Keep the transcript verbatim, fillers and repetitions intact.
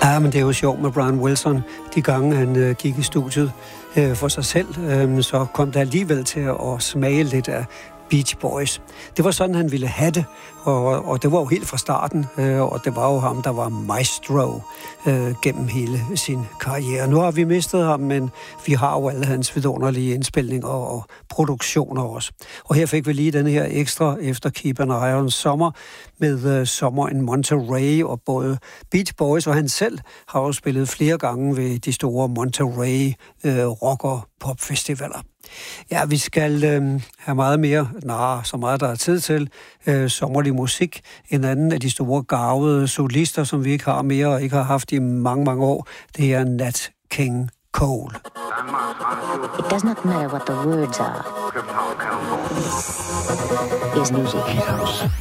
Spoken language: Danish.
Ja, men det er jo sjovt med Brian Wilson. De gange han øh, gik i studiet øh, for sig selv, øh, så kom der alligevel til at smage lidt af Beach Boys. Det var sådan, han ville have det, og, og det var jo helt fra starten, øh, og det var jo ham, der var maestro øh, gennem hele sin karriere. Nu har vi mistet ham, men vi har jo alle hans vidunderlige indspilninger og produktioner også. Og her fik vi lige den her ekstra efter Keep an Eye on Summer med uh, Summer in Monterey, og både Beach Boys og han selv har jo spillet flere gange ved de store Monterey øh, rock- og popfestivaler. Ja, vi skal øh, have meget mere, nej, så meget der er tid til, øh, sommerlig musik. En anden af de store garvede solister, som vi ikke har mere og ikke har haft i mange, mange år, det er Nat King Cole. It does not matter what the words are. Is music.